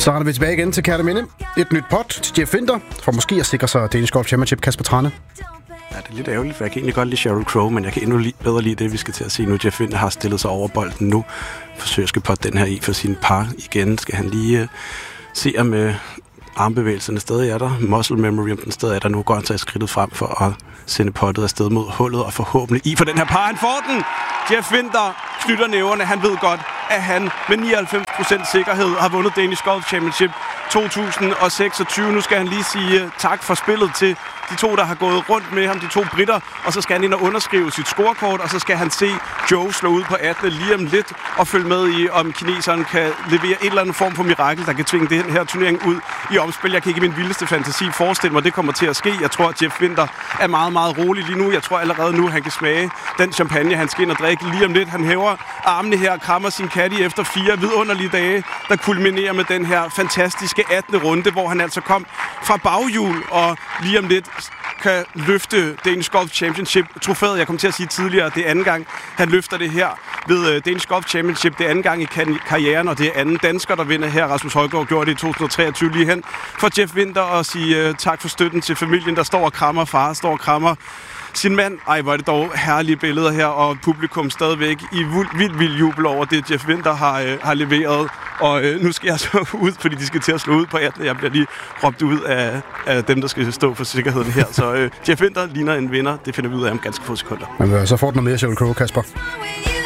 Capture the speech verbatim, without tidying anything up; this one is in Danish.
Så er vi tilbage igen til Kærteminde. Et nyt pot til Jeff Winther, for måske at sikre sig Danish Golf Championship. Kasper Trane. Ja, det er lidt ærgerligt, for jeg kan egentlig godt lide Sheryl Crow, men jeg kan endnu li- bedre lide det, vi skal til at se nu. Jeff Winther har stillet sig over bolden nu. Forsøger at potte den her i for sine par igen. Skal han lige uh, se, om uh, armbevægelserne stadig er der. Muscle memory, om den stadig er der nu. Går han tager skridtet frem for at sende pottet afsted mod hullet og forhåbentlig i for den her par. Han får den! Jeff Winther knytter næverne. Han ved godt, at han med nioghalvfems procent sikkerhed har vundet Danish Golf Championship to tusind seksogtyve. Nu skal han lige sige tak for spillet til de to, der har gået rundt med ham, de to britter, og så skal han ind og underskrive sit scorekort, og så skal han se Joe slå ud på attende lige om lidt og følge med i, om kineseren kan levere en eller anden form for mirakel, der kan tvinge den her turnering ud i omspil. Jeg kan ikke i min vildeste fantasi forestille mig, at det kommer til at ske. Jeg tror, at Jeff Winther er meget, meget rolig lige nu. Jeg tror allerede nu, han kan smage den champagne, han skal ind og drikke lige om lidt. Han hæver armene her og krammer sin caddy efter fire vidunderlige dage, der kulminerer med den her fantastiske attende runde, hvor han altså kom fra baghjul og lige om lidt kan løfte Danish Golf Championship trofæet. Jeg kom til at sige tidligere, at det er anden gang, han løfter det her ved Danish Golf Championship. Det er anden gang i karrieren, og det er anden dansker, der vinder her. Rasmus Højgaard gjorde det i to tusind treogtyve lige hen for Jeff Winther og sige uh, tak for støtten til familien, der står og krammer far, står og krammer sin mand. Ej, hvor er det dog herlige billeder her, og publikum stadigvæk i vild, vild jubel over det, Jeff Winther har, øh, har leveret. Og øh, nu skal jeg så ud, fordi de skal til at slå ud på attende. Jeg bliver lige råbt ud af, af dem, der skal stå for sikkerheden her. Så øh, Jeff Winther ligner en vinder. Det finder vi ud af om ganske få sekunder. Men så får den noget mere Sheryl Crow, Kasper.